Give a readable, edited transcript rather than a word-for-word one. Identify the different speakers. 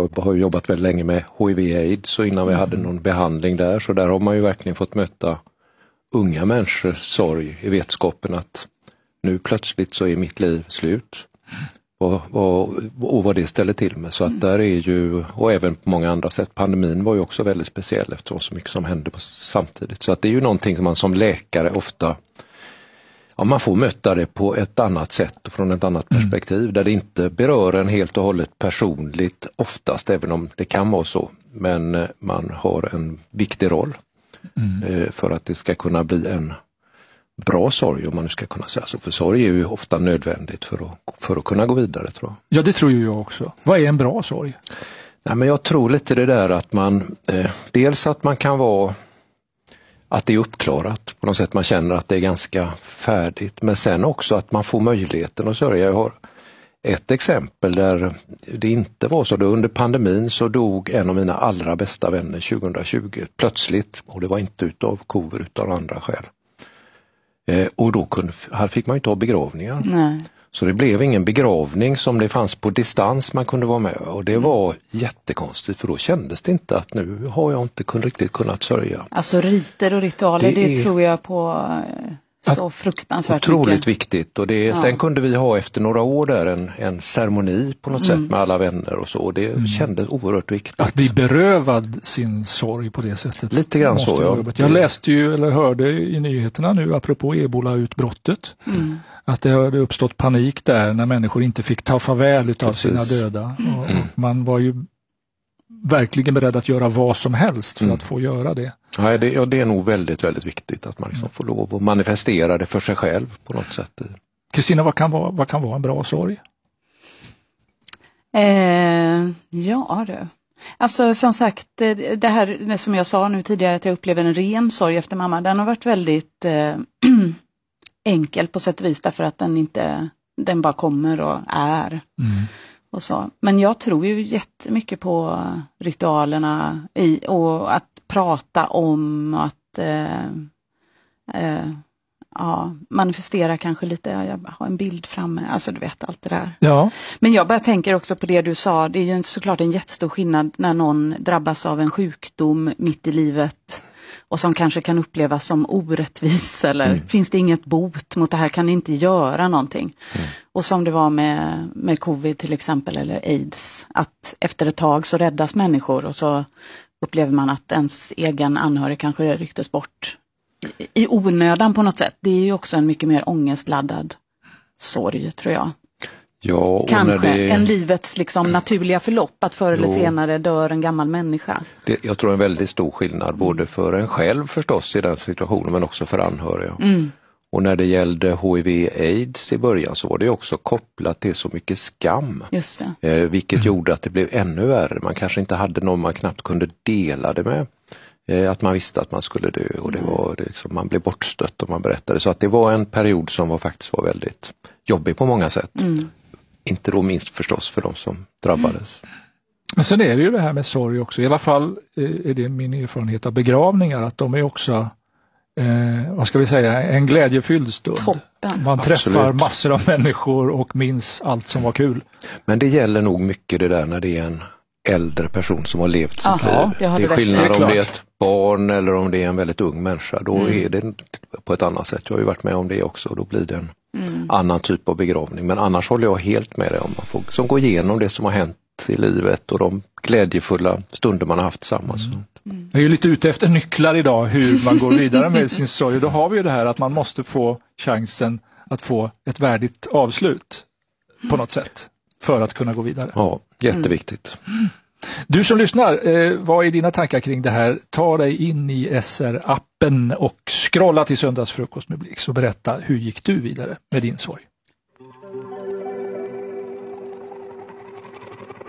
Speaker 1: Jag har ju jobbat väldigt länge med HIV/AIDS så innan vi hade någon behandling där, så där har man ju verkligen fått möta unga människors sorg i vetskapen att nu plötsligt så är mitt liv slut. Och vad det ställer till med. Så att där är ju, och även på många andra sätt, pandemin var ju också väldigt speciell eftersom så mycket som hände samtidigt. Så att det är ju någonting som man som läkare ofta, ja, man får möta det på ett annat sätt och från ett annat perspektiv där det inte berör en helt och hållet personligt oftast, även om det kan vara så. Men man har en viktig roll för att det ska kunna bli en bra sorg, om man nu ska kunna säga så. För sorg är ju ofta nödvändigt för att kunna gå vidare, tror jag.
Speaker 2: Ja, det tror ju jag också. Vad är en bra sorg?
Speaker 1: Nej, men jag tror lite det där att man, dels att man kan vara, att det är uppklarat på något sätt, man känner att det är ganska färdigt, men sen också att man får möjligheten att sörja. Jag har ett exempel där det inte var så. Då under pandemin så dog en av mina allra bästa vänner 2020 plötsligt, och det var inte utav covid utan andra skäl. Och då här fick man ju inte ha begravningar.
Speaker 3: Nej.
Speaker 1: Så det blev ingen begravning som det fanns på distans man kunde vara med. Och det var jättekonstigt, för då kändes det inte att nu har jag inte riktigt kunnat sörja.
Speaker 3: Alltså riter och ritualer, det tror jag på så fruktansvärt
Speaker 1: otroligt
Speaker 3: mycket.
Speaker 1: Viktigt. Och sen kunde vi ha efter några år där en ceremoni på något sätt med alla vänner och så. Och det kändes oerhört viktigt.
Speaker 2: Att bli berövad sin sorg på det sättet.
Speaker 1: Lite grann så, ja.
Speaker 2: Jag läste ju, eller hörde i nyheterna nu apropå Ebola-utbrottet, att det hade uppstått panik där när människor inte fick ta farväl utav sina döda. Och man var ju verkligen beredd att göra vad som helst för att få göra det.
Speaker 1: Ja, det är nog väldigt, väldigt viktigt att man liksom får lov att manifestera det för sig själv på något sätt.
Speaker 2: Kristina, vad kan vara en bra sorg?
Speaker 3: Ja du. Alltså som sagt, det här som jag sa nu tidigare, att jag upplever en ren sorg efter mamma, den har varit väldigt enkel på sätt och vis, därför att den bara kommer och är. Och så. Men jag tror ju jättemycket på ritualerna och att prata om att manifestera kanske lite, jag har en bild framme, alltså du vet allt det där.
Speaker 2: Ja.
Speaker 3: Men jag bara tänker också på det du sa, det är ju såklart en jättestor skillnad när någon drabbas av en sjukdom mitt i livet och som kanske kan upplevas som orättvis, eller finns det inget bot mot det här, kan inte göra någonting. Och som det var med covid till exempel, eller AIDS, att efter ett tag så räddas människor och så upplever man att ens egen anhörig kanske rycktes bort i onödan på något sätt. Det är ju också en mycket mer ångestladdad sorg, tror jag.
Speaker 1: Ja,
Speaker 3: kanske en livets liksom naturliga förlopp, att förr eller senare dör en gammal människa.
Speaker 1: Jag tror en väldigt stor skillnad både för en själv förstås i den situationen, men också för anhöriga. Och när det gällde HIV/AIDS i början så var det också kopplat till så mycket skam.
Speaker 3: Just det.
Speaker 1: Vilket gjorde att det blev ännu värre. Man kanske inte hade någon man knappt kunde dela det med. Att man visste att man skulle dö, och det var liksom, man blev bortstött och man berättade. Så att det var en period som faktiskt var väldigt jobbig på många sätt. Inte då minst förstås för de som drabbades.
Speaker 2: Men sen är det ju det här med sorg också. I alla fall är det min erfarenhet av begravningar, att de är också vad ska vi säga, en glädjefylld stund.
Speaker 3: Toppen.
Speaker 2: Man träffar massor av människor och minns allt som var kul.
Speaker 1: Men det gäller nog mycket det där när det är en äldre person som har levt sitt liv. Det är skillnad om det är ett barn eller om det är en väldigt ung människa. Då är det på ett annat sätt. Jag har ju varit med om det också, och då blir det en annan typ av begravning. Men annars håller jag helt med dig om man får som går igenom det som har hänt i livet och de glädjefulla stunder man har haft tillsammans.
Speaker 2: Jag är ju lite ute efter nycklar idag, hur man går vidare med sin sorg. Då har vi ju det här att man måste få chansen att få ett värdigt avslut på något sätt för att kunna gå vidare.
Speaker 1: Ja, jätteviktigt.
Speaker 2: Du som lyssnar, vad är dina tankar kring det här? Ta dig in i SR-appen och scrolla till Söndagsfrukost med Blix och berätta, hur gick du vidare med din sorg?